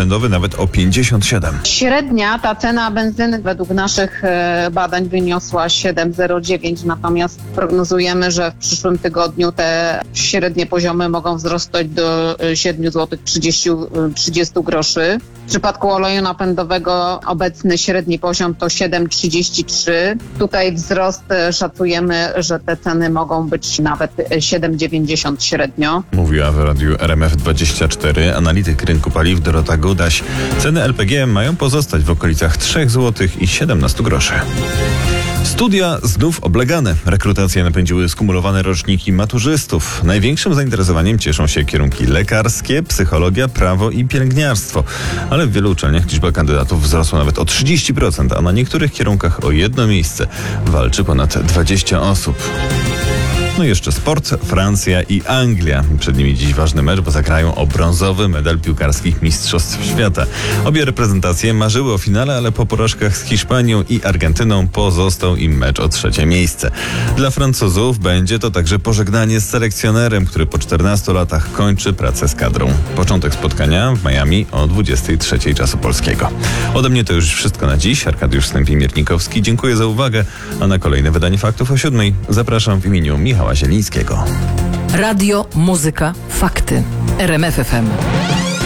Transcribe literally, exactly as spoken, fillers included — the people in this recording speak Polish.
napędowy nawet o pięćdziesiąt siedem. Średnia ta cena benzyny według naszych e, badań wyniosła siedem zero dziewięć, natomiast prognozujemy, że w przyszłym tygodniu te średnie poziomy mogą wzrosnąć do siedem złotych trzydzieści groszy. W przypadku oleju napędowego obecny średni poziom to siedem trzydzieści trzy. Tutaj wzrost e, szacujemy, że te ceny mogą być nawet siedem dziewięćdziesiąt średnio. Mówiła w radiu R M F dwadzieścia cztery analityk rynku paliw Dorota Gudaś. Ceny L P G mają pozostać w okolicach trzy złote i siedemnaście groszy. Studia znów oblegane. Rekrutacje napędziły skumulowane roczniki maturzystów. Największym zainteresowaniem cieszą się kierunki lekarskie, psychologia, prawo i pielęgniarstwo. Ale w wielu uczelniach liczba kandydatów wzrosła nawet o trzydzieści procent, a na niektórych kierunkach o jedno miejsce walczy ponad dwadzieścia osób. No i jeszcze sport, Francja i Anglia. Przed nimi dziś ważny mecz, bo zagrają o brązowy medal piłkarskich Mistrzostw Świata. Obie reprezentacje marzyły o finale, ale po porażkach z Hiszpanią i Argentyną pozostał im mecz o trzecie miejsce. Dla Francuzów będzie to także pożegnanie z selekcjonerem, który po czternastu latach kończy pracę z kadrą. Początek spotkania w Miami o dwudziestej trzeciej czasu polskiego. Ode mnie to już wszystko na dziś. Arkadiusz Stępień-Miernikowski. Dziękuję za uwagę, a na kolejne wydanie Faktów o siódmej zapraszam w imieniu Michała Zielińskiego. Radio, muzyka, fakty. R M F F M.